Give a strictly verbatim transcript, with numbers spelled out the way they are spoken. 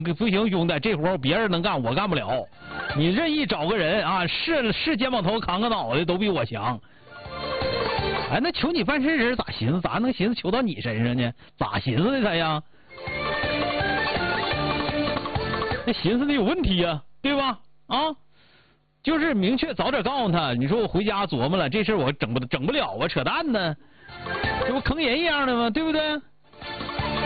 不行，兄弟，这活别人能干，我干不了。你任意找个人啊，是是肩膀头扛个脑袋都比我强。哎，那求你办事人咋寻思？咋能寻思求到你身上呢？咋寻思的他呀？那寻思的有问题呀、啊，对吧？啊，就是明确早点告诉他。你说我回家琢磨了，这事我整不整不了啊，扯淡呢，这不坑人一样的吗？对不对？